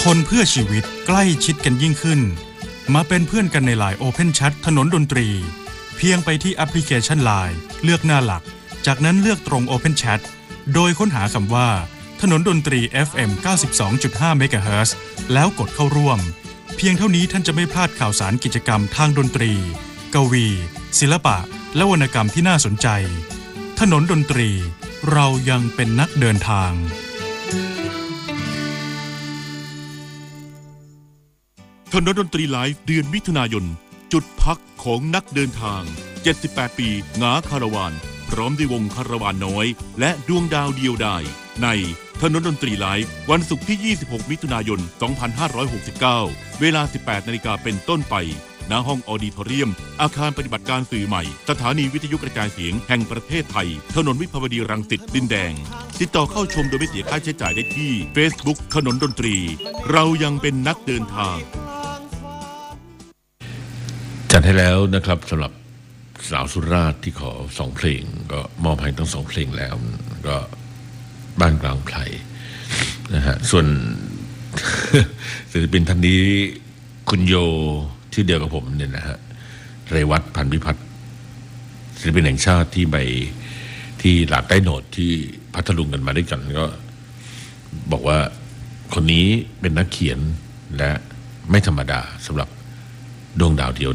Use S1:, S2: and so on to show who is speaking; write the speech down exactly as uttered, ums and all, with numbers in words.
S1: คนเพื่อชีวิตใกล้ชิดกันยิ่งขึ้นมาเป็นเพื่อนกันใน ไลน์ Open Chat ถนนดนตรีเพียงไปที่แอปพลิเคชัน ไลน์ เลือกหน้าหลักจากนั้นเลือกตรง Open Chat โดยค้นหาคำว่าถนนดนตรี เอฟ เอ็ม เก้าสิบสองจุดห้า เมกะเฮิรตซ์แล้วกดเข้าร่วมเพียงเท่านี้ท่านจะไม่พลาดข่าวสารกิจกรรมทางดนตรีกวีศิลปะและวรรณกรรมที่น่าสนใจถนนดนตรีเรายังเป็นนักเดินทาง
S2: ถนนดนตรีไลฟ์เดือนมิถุนายนจุดพักของนักเดินทางเจ็ดสิบแปดปีหงาคาราวานพร้อมด้วยวงคาราวานน้อยและดวงดาวเดียวดายในถนนดนตรีไลฟ์วันศุกร์ที่ยี่สิบหกมิถุนายนสองพันห้าร้อยหกสิบเก้าเวลา สิบแปดนาฬิกาเป็นต้นไปณห้องออดิทอเรียมอาคารปฏิบัติการสื่อใหม่สถานีวิทยุกระจายเสียงแห่งประเทศไทยถนนวิภาวดีรังสิตดินแดงติดต่อเข้าชมโดยไม่เสียค่าใช้จ่ายได้ที่ Facebook ถนนดนตรีเรายังเป็นนักเดินทาง
S3: จัดให้แล้วนะครับสำหรับสาวสุราษฎร์ที่ขอสองเพลงก็มอบให้ทั้งสองเพลงแล้วก็บ้านกลางไพรนะฮะส่วน ศิลปินท่านนี้คุณโยที่เดียวกับผมเนี่ยนะฮะเรวัตพันธุ์พิพัฒน์ศิลปินแห่งชาติที่ไปที่หลาดใต้โหนดที่พัทลุงกันมาด้วยกันก็บอกว่าคนนี้เป็นนักเขียนและไม่ธรรมดาสำหรับดวงดาวเดียว